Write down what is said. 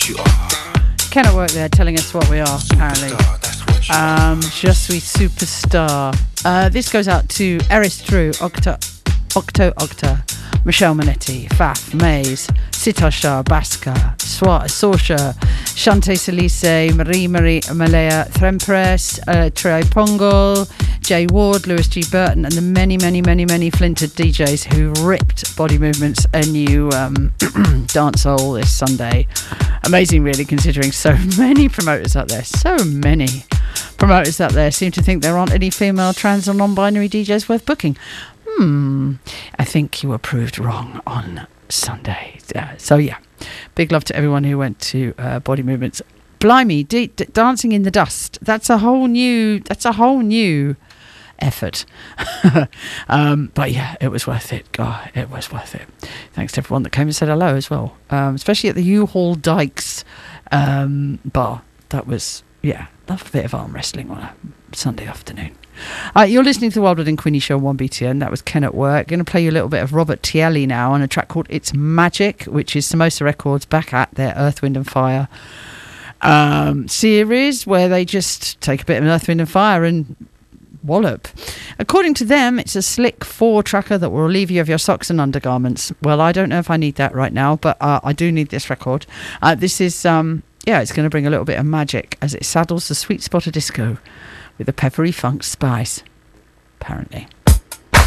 Cannot work there telling us what we are, apparently. Je suis superstar. This goes out to Eris Drew, Octa, Michelle Manetti, Faf, Maze, Sitar Shah, Baska, Sorsha, Shante Salise, Marie Malaya, Thrempres, Trey Pongol, Jay Ward, Lewis G. Burton, and the many flinted DJs who ripped Body Movements a new dancehall this Sunday. Amazing, really, considering so many promoters out there. So many promoters out there seem to think there aren't any female trans or non-binary DJs worth booking. I think you were proved wrong on Sunday. So yeah, big love to everyone who went to Body Movements. Blimey, Dancing in the Dust. That's a whole new effort. But yeah, it was worth it. God, it was worth it. Thanks to everyone that came and said hello as well, especially at the U-Haul Dykes bar. That was, yeah, love a bit of arm wrestling on a Sunday afternoon. You're listening to the Wildwood and Queenie Show on 1BTN. That was Ken at Work. Going to play you a little bit of Robert Tielli now on a track called It's Magic, which is Samosa Records back at their Earth, Wind and Fire series, where they just take a bit of Earth, Wind and Fire and wallop. According to them, it's a slick 4-tracker that will relieve you of your socks and undergarments. Well, I don't know if I need that right now, but I do need this record. This is, it's going to bring a little bit of magic as it saddles the sweet spot of disco with a peppery funk spice, apparently.